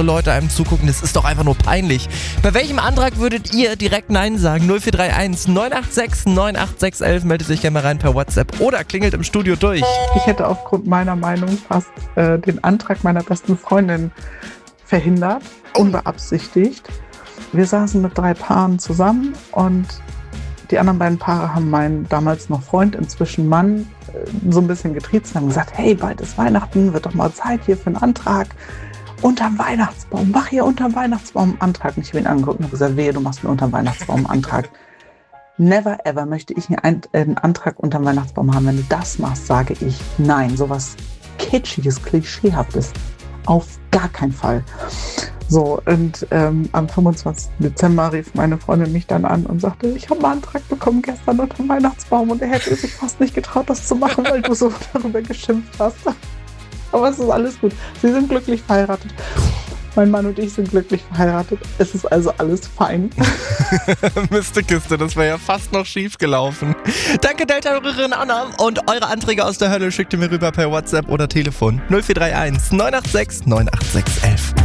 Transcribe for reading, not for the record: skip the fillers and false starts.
mehrere Leute einem zugucken. Das ist doch einfach nur peinlich. Bei welchem Antrag würdet ihr direkt Nein sagen? 0431 986 98611. Meldet sich gerne mal rein per WhatsApp oder klingelt im Studio durch. Ich hätte aufgrund meiner Meinung fast den Antrag meiner besten Freundin verhindert, unbeabsichtigt. Wir saßen mit 3 Paaren zusammen und die anderen beiden Paare haben meinen damals noch Freund, inzwischen Mann, so ein bisschen getriezt und haben gesagt, hey, bald ist Weihnachten, wird doch mal Zeit hier für einen Antrag. Unterm Weihnachtsbaum, mach hier unterm Weihnachtsbaum einen Antrag. Und ich habe ihn angeguckt und habe gesagt, wehe, du machst mir unterm Weihnachtsbaum einen Antrag. Never ever möchte ich einen Antrag unterm Weihnachtsbaum haben. Wenn du das machst, sage ich nein. Sowas Kitschiges, Klischeehaftes. Auf gar keinen Fall. So, und am 25. Dezember rief meine Freundin mich dann an und sagte, ich habe einen Antrag bekommen gestern unterm Weihnachtsbaum und er hätte sich fast nicht getraut, das zu machen, weil du so darüber geschimpft hast. Aber es ist alles gut. Sie sind glücklich verheiratet. Mein Mann und ich sind glücklich verheiratet. Es ist also alles fein. Miste Kiste, das wäre ja fast noch schief gelaufen. Danke Delta-Hörerin Anna und eure Anträge aus der Hölle schickt ihr mir rüber per WhatsApp oder Telefon 0431 986 98611.